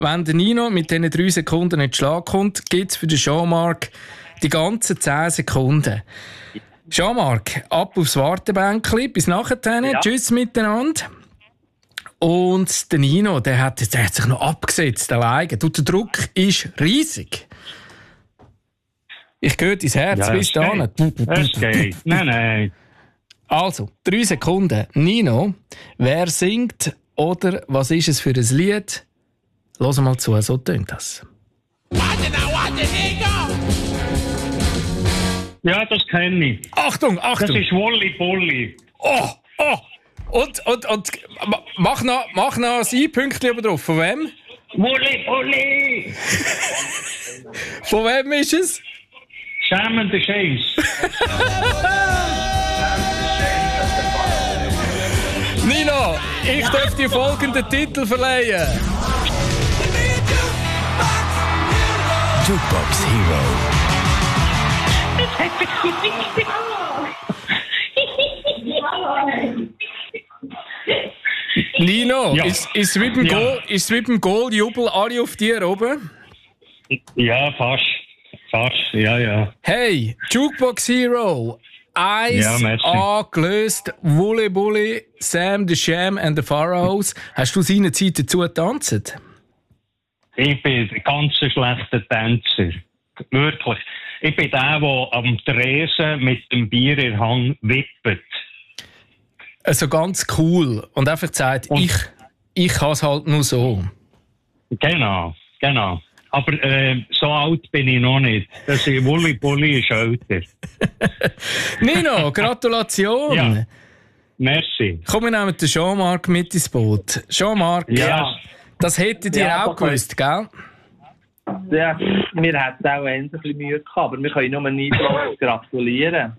wenn der Nino mit diesen 3 Sekunden nicht Schlag kommt, gibt es für den Jean-Marc die ganzen 10 Sekunden. Jean-Marc, ab aufs Wartebänkli. Bis nachher. Ja. Tschüss miteinander. Und der Nino, der hat sich noch abgesetzt alleine. Der Druck ist riesig. Ich höre dein Herz bis dahin. Das geht. Nein. Also, 3 Sekunden. Nino, wer singt oder was ist es für ein Lied? Hör mal zu, so tönt das. Ja, das kenne ich. Achtung! Das ist Wolli Bolli. Oh! Und mach noch ein I-Pünktchen oben drauf. Von wem? Wolli Bolli! Von wem ist es? Schämende Scheiß. Nino, ich darf dir folgenden Titel verleihen. Jukebox Hero. Nino, ist es wie beim Goal-Jubel alle auf dir oben? Ja, fast, ja. Hey, Jukebox Hero, Eis angelöst, Wully Bully, Sam the Sham and the Pharaohs. Hast du seinerzeit dazu getanzt? Ich bin ein ganz schlechter Tänzer. Wirklich. Ich bin der am Tresen mit dem Bier in der Hand wippt. Also ganz cool. Und einfach sagt, ich kann es halt nur so. Genau. Aber so alt bin ich noch nicht. Das ist Wulli Bulli ist älter. Nino, Gratulation. Ja. Merci. Komm, wir nehmen den Jean-Marc mit ins Boot. Jean-Marc, das hättet ihr auch gewusst, gell? Ja, wir hätten auch ein bisschen Mühe gehabt, aber wir können nur nicht gratulieren.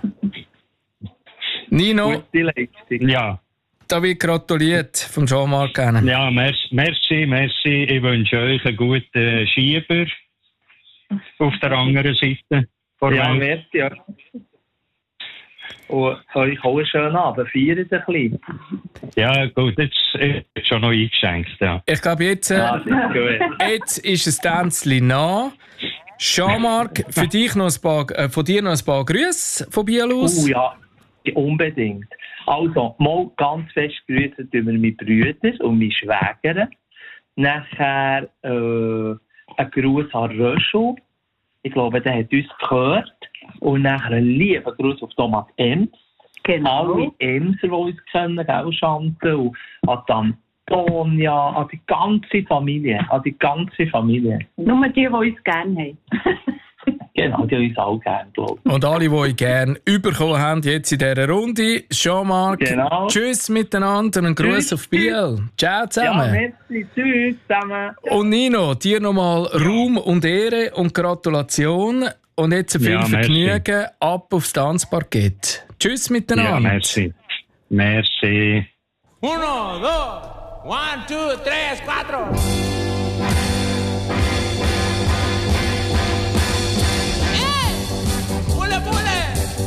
Nino, gute Leistung. Ja. Da wird gratuliert von Jean-Marc. Ja, merci. Ich wünsche euch einen guten Schieber auf der anderen Seite. Ja, merci. Ja. Und euch auch einen schönen Abend. Feiert ein bisschen. Ja, gut, jetzt ist schon noch eingeschenkt. Ja. Ich glaube, jetzt ist es Tänzli nach. Jean-Marc, von dir noch ein paar Grüße von Biel aus. Ja, unbedingt. Also, mal ganz fest grüßen tun wir meine Brüder und meine Schwäger. Nachher ein Gruß an Röschel. Ich glaube, der hat uns gehört. Und nachher einen lieben Gruß auf Thomas Ems. Genau. Alle Emser, die uns kennen, gell, Chantal. Und an Antonia, an die ganze Familie. Nur die uns gerne haben. Genau, die uns auch gerne, glaube ich. Und alle, die euch gerne bekommen haben, jetzt in dieser Runde. Jean-Marc, tschüss miteinander und einen Gruß auf Biel. Ciao zusammen. Ja, merci, tschüss zusammen. Und Nino, dir nochmal Ruhm und Ehre und Gratulation. Und jetzt viel Vergnügen, ab aufs Tanzparkett. Tschüss miteinander. Ja, merci. 1, 2, 1, 2, 3, 4.